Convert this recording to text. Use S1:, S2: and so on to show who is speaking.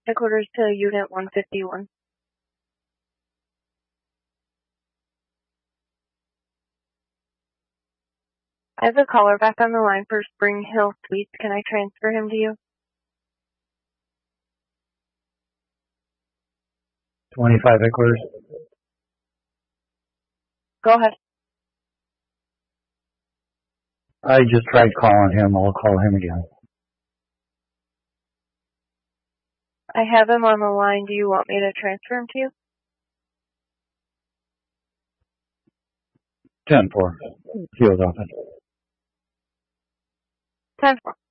S1: Headquarters to Unit 151. I have a caller back on the line for Spring Hill Suites. Can I transfer him to you?
S2: 25 headquarters.
S1: Go ahead.
S2: I just tried calling him. I'll call him again.
S1: I have him on the line. Do you want me to transfer him to you?
S2: 10-4. Field office.
S1: 10-4.